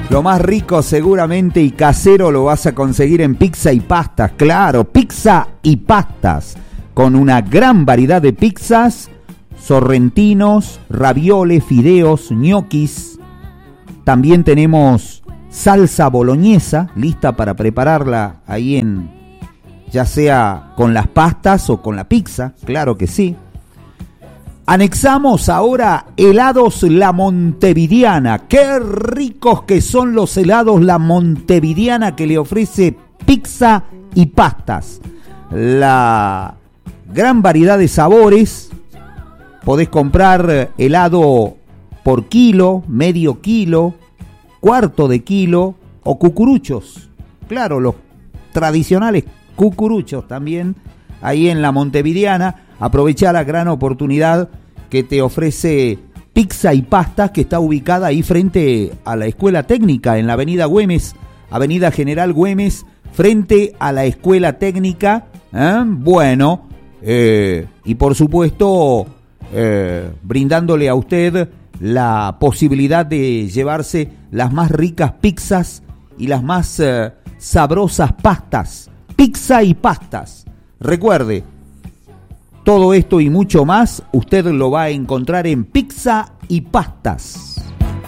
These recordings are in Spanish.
Lo más rico seguramente y casero lo vas a conseguir en Pizza y Pastas. Claro, Pizza y Pastas. Con una gran variedad de pizzas, sorrentinos, ravioles, fideos, ñoquis. También tenemos salsa boloñesa, lista para prepararla ahí ya sea con las pastas o con la pizza, claro que sí. Anexamos ahora helados La Montevidiana. ¡Qué ricos que son los helados La Montevidiana que le ofrece Pizza y Pastas! La gran variedad de sabores. Podés comprar helado por kilo, medio kilo, cuarto de kilo o cucuruchos. Claro, los tradicionales cucuruchos también ahí en La Montevidiana. Aprovechá la gran oportunidad que te ofrece Pizza y Pastas, que está ubicada ahí frente a la Escuela Técnica en la Avenida Güemes, Avenida General Güemes, frente a la Escuela Técnica. Bueno, y por supuesto brindándole a usted la posibilidad de llevarse las más ricas pizzas y las más sabrosas pastas. Pizza y Pastas. Recuerde, todo esto y mucho más usted lo va a encontrar en Pizza y Pastas.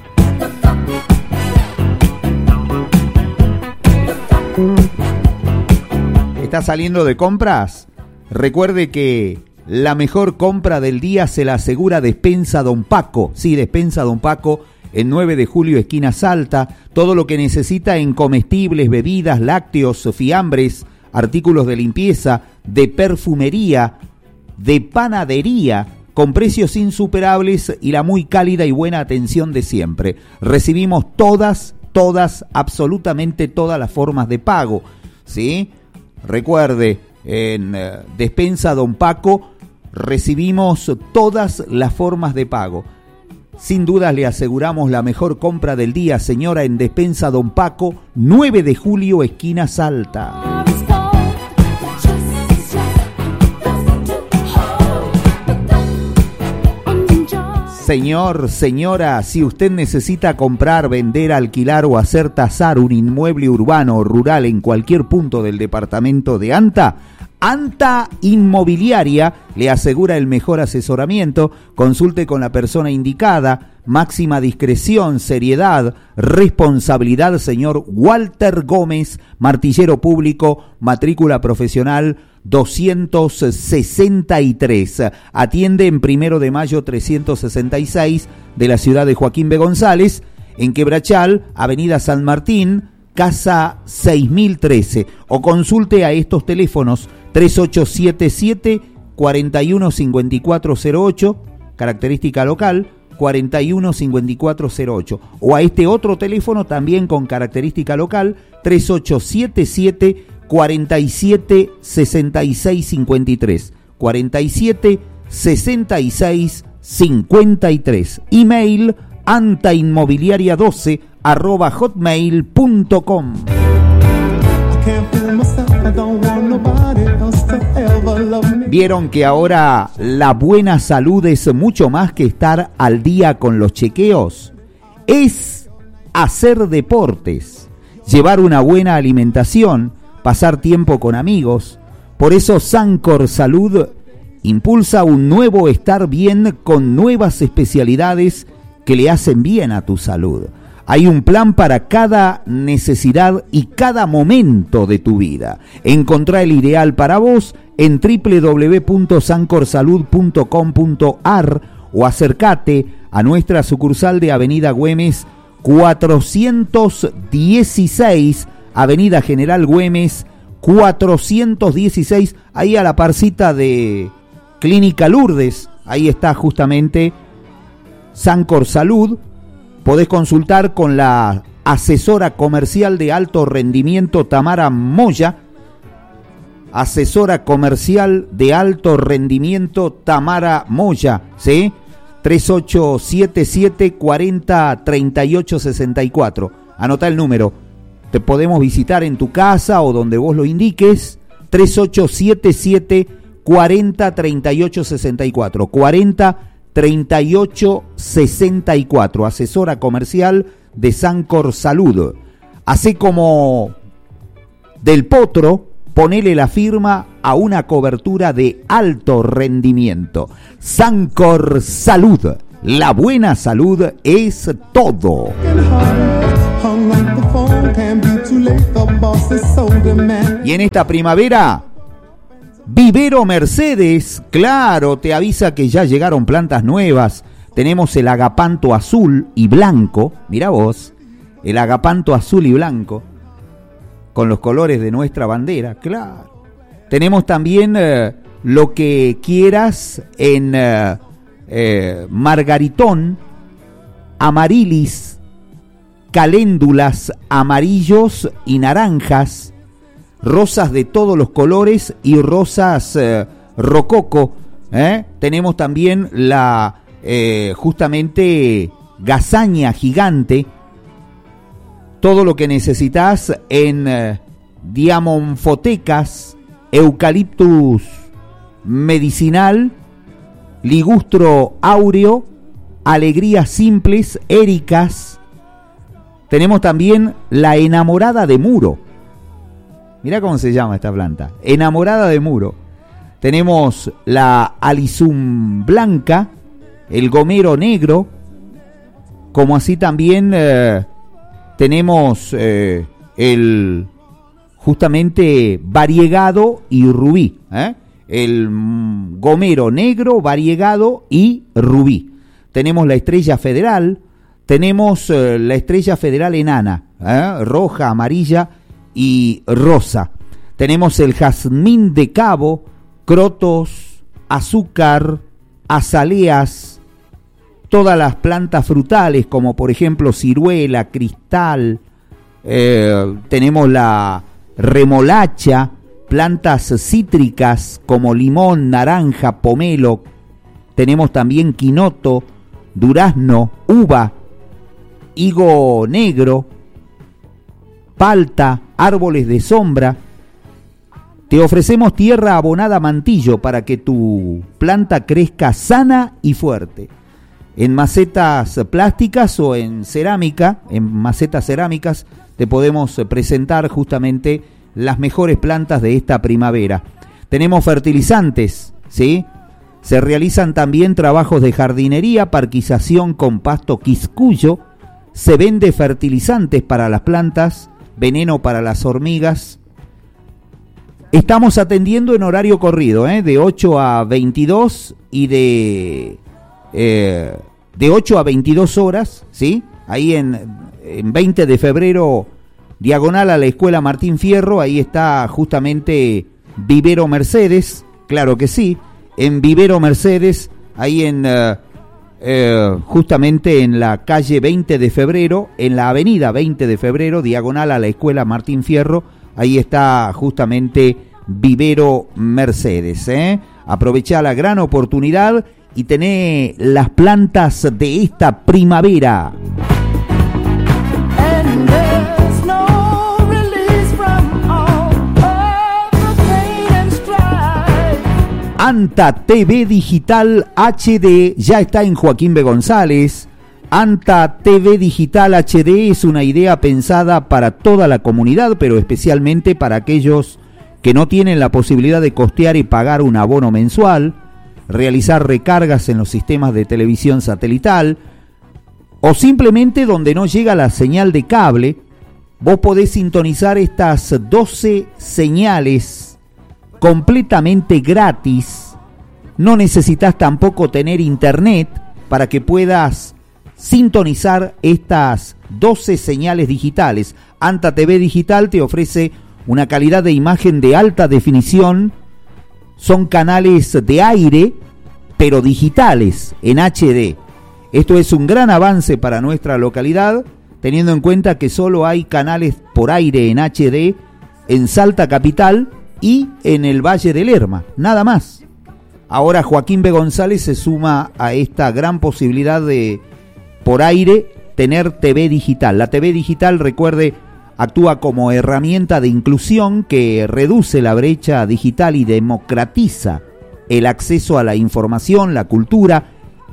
¿Está saliendo de compras? Recuerde que la mejor compra del día se la asegura Despensa Don Paco. Sí, Despensa Don Paco, en 9 de julio, esquina Salta. Todo lo que necesita en comestibles, bebidas, lácteos, fiambres, artículos de limpieza, de perfumería, de panadería, con precios insuperables y la muy cálida y buena atención de siempre. Recibimos todas, absolutamente todas las formas de pago, ¿sí? Recuerde, en Despensa Don Paco recibimos todas las formas de pago. Sin duda le aseguramos la mejor compra del día, señora, en Despensa Don Paco, 9 de julio, esquina Salta. Señor, señora, si usted necesita comprar, vender, alquilar o hacer tasar un inmueble urbano o rural en cualquier punto del departamento de Anta, Anta Inmobiliaria le asegura el mejor asesoramiento. Consulte con la persona indicada. Máxima discreción, seriedad, responsabilidad, señor Walter Gómez, martillero público, matrícula profesional 263. Atiende en 1 de Mayo 366 de la ciudad de Joaquín B. González, en Quebrachal, Avenida San Martín, Casa 6013. O consulte a estos teléfonos: 3877-415408, característica local, 415408. O a este otro teléfono también con característica local, 3877-476653. 476653. Email antainmobiliaria12@hotmail.com. Vieron que ahora la buena salud es mucho más que estar al día con los chequeos. Es hacer deportes, llevar una buena alimentación, pasar tiempo con amigos. Por eso Sancor Salud impulsa un nuevo estar bien con nuevas especialidades que le hacen bien a tu salud. Hay un plan para cada necesidad y cada momento de tu vida. Encontrá el ideal para vos en www.sancorsalud.com.ar o acércate a nuestra sucursal de Avenida Güemes 416, Avenida General Güemes 416, ahí a la parcita de Clínica Lourdes. Ahí está justamente Sancor Salud. Podés consultar con la asesora comercial de alto rendimiento Tamara Moya. Asesora comercial de alto rendimiento Tamara Moya, ¿sí? 3877-403864. Anotá el número. Te podemos visitar en tu casa o donde vos lo indiques. 3877-403864. 3864, asesora comercial de Sancor Salud. Hacé como Del Potro, ponele la firma a una cobertura de alto rendimiento. Sancor Salud, la buena salud es todo. Y en esta primavera, Vivero Mercedes, claro, te avisa que ya llegaron plantas nuevas. Tenemos el agapanto azul y blanco, mira vos, el agapanto azul y blanco, con los colores de nuestra bandera, claro. Tenemos también lo que quieras en margaritón, amarilis, caléndulas, amarillos y naranjas, rosas de todos los colores y rosas rococo. Tenemos también la justamente gazaña gigante. Todo lo que necesitas en diamonfotecas, eucaliptus medicinal, ligustro áureo, alegrías simples, éricas. Tenemos también la enamorada de muro. Mirá cómo se llama esta planta, enamorada de muro. Tenemos la alisum blanca, el gomero negro, como así también tenemos el justamente variegado y rubí, el gomero negro, variegado y rubí. Tenemos la estrella federal, tenemos la estrella federal enana, roja, amarilla y rosa. Tenemos el jazmín de cabo, crotos, azúcar, azaleas, todas las plantas frutales como por ejemplo ciruela, cristal, tenemos la remolacha, plantas cítricas como limón, naranja, pomelo, tenemos también quinoto, durazno, uva, higo negro, palta, árboles de sombra. Te ofrecemos tierra abonada Mantillo para que tu planta crezca sana y fuerte. En macetas plásticas o en cerámica, en macetas cerámicas, te podemos presentar justamente las mejores plantas de esta primavera. Tenemos fertilizantes, ¿sí? Se realizan también trabajos de jardinería, parquización con pasto quiscuyo. Se vende fertilizantes para las plantas, veneno para las hormigas. Estamos atendiendo en horario corrido, de 8 a 22 y de 8 a 22 horas, ¿sí? Ahí en 20 de febrero, diagonal a la Escuela Martín Fierro, ahí está justamente Vivero Mercedes, claro que sí, en Vivero Mercedes, ahí en justamente en la calle 20 de febrero, en la avenida 20 de febrero, diagonal a la Escuela Martín Fierro, ahí está justamente Vivero Mercedes. Aprovechá la gran oportunidad y tené las plantas de esta primavera. Anta TV Digital HD ya está en Joaquín B. González. Anta TV Digital HD es una idea pensada para toda la comunidad, pero especialmente para aquellos que no tienen la posibilidad de costear y pagar un abono mensual, realizar recargas en los sistemas de televisión satelital, o simplemente donde no llega la señal de cable. Vos podés sintonizar estas 12 señales completamente gratis. No necesitas tampoco tener internet para que puedas sintonizar estas 12 señales digitales. Anta TV Digital te ofrece una calidad de imagen de alta definición. Son canales de aire, pero digitales, en HD. Esto es un gran avance para nuestra localidad, teniendo en cuenta que solo hay canales por aire en HD en Salta Capital y en el Valle del Lerma, nada más. Ahora Joaquín B. González se suma a esta gran posibilidad de, por aire, tener TV digital. La TV digital, recuerde, actúa como herramienta de inclusión que reduce la brecha digital y democratiza el acceso a la información, la cultura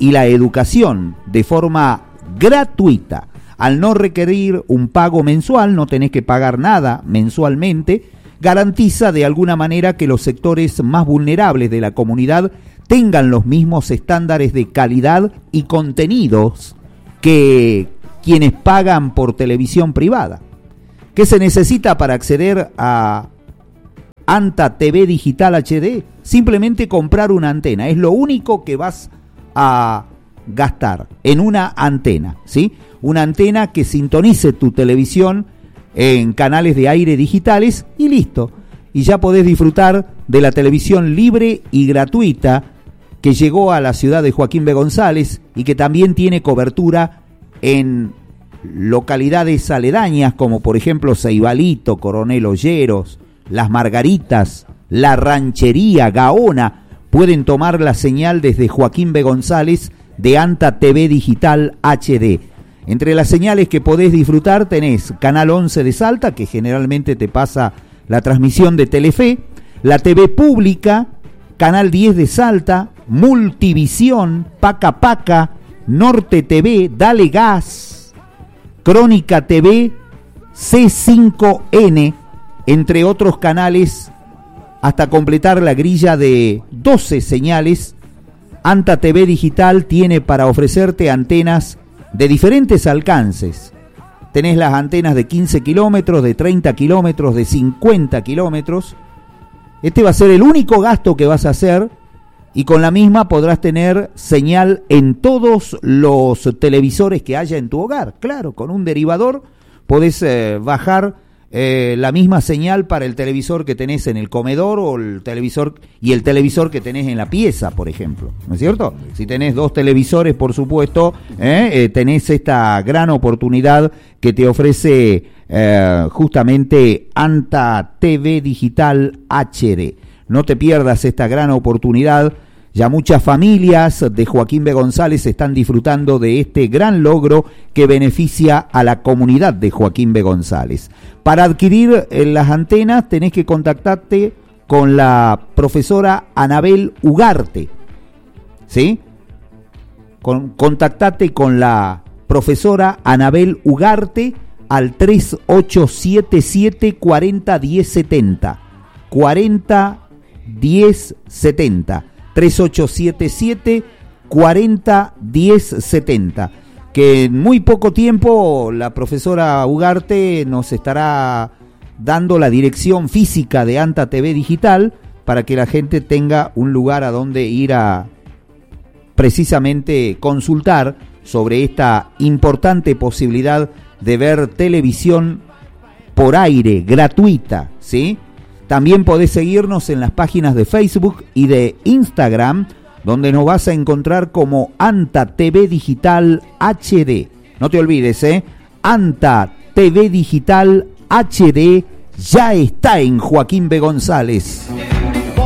y la educación de forma gratuita. Al no requerir un pago mensual, no tenés que pagar nada mensualmente, garantiza de alguna manera que los sectores más vulnerables de la comunidad tengan los mismos estándares de calidad y contenidos que quienes pagan por televisión privada. ¿Qué se necesita para acceder a ANTA TV Digital HD? Simplemente comprar una antena. Es lo único que vas a gastar en una antena, ¿sí? Una antena que sintonice tu televisión en canales de aire digitales y listo. Y ya podés disfrutar de la televisión libre y gratuita que llegó a la ciudad de Joaquín B. González y que también tiene cobertura en localidades aledañas como por ejemplo Ceibalito, Coronel Olleros, Las Margaritas, La Ranchería, Gaona. Pueden tomar la señal desde Joaquín B. González de ANTA TV Digital HD. Entre las señales que podés disfrutar tenés Canal 11 de Salta, que generalmente te pasa la transmisión de Telefe, la TV Pública, Canal 10 de Salta, Multivisión, Paca Paca, Norte TV, Dale Gas, Crónica TV, C5N, entre otros canales, hasta completar la grilla de 12 señales. ANTA TV Digital tiene para ofrecerte antenas de diferentes alcances. Tenés las antenas de 15 kilómetros, de 30 kilómetros, de 50 kilómetros. Este va a ser el único gasto que vas a hacer y con la misma podrás tener señal en todos los televisores que haya en tu hogar. Claro, con un derivador podés bajar la misma señal para el televisor que tenés en el comedor o el televisor que tenés en la pieza, por ejemplo, ¿no es cierto? Si tenés dos televisores, por supuesto, tenés esta gran oportunidad que te ofrece justamente ANTA TV Digital HD. No te pierdas esta gran oportunidad. Ya muchas familias de Joaquín B. González están disfrutando de este gran logro que beneficia a la comunidad de Joaquín B. González. Para adquirir las antenas tenés que contactarte con la profesora Anabel Ugarte, ¿sí? Contactate con la profesora Anabel Ugarte al 3877 40 10 70. 40 10 70. 3877 40 10 70, que en muy poco tiempo la profesora Ugarte nos estará dando la dirección física de ANTA TV Digital para que la gente tenga un lugar a donde ir a precisamente consultar sobre esta importante posibilidad de ver televisión por aire, gratuita, ¿sí? También podés seguirnos en las páginas de Facebook y de Instagram, donde nos vas a encontrar como ANTA TV Digital HD. No te olvides, ANTA TV Digital HD ya está en Joaquín B. González.